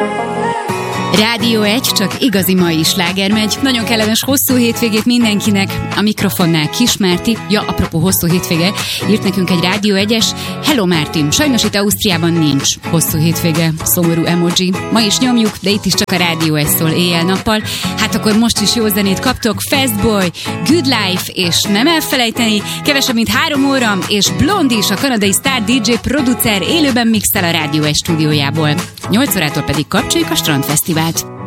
Rádió 1, csak igazi mai sláger megy. Nagyon kellemes hosszú hétvégét mindenkinek. A mikrofonnál Kismárti. Ja, apropó hosszú hétvége, írt nekünk egy Rádió 1-es. Hello Mártin, sajnos itt Ausztriában nincs hosszú hétvége. Szomorú emoji. Ma is nyomjuk, de itt is csak a Rádió 1 szól éjjel-nappal. Hát akkor most is jó zenét kaptok. Fastboy, Good Life, és nem elfelejteni, kevesebb mint 3 óra, és Blondie is, a kanadai sztár DJ producer élőben mixel a Rádió 1 stúdiójából. 8 órától pedig kapcsoljuk a Strandfesztivált.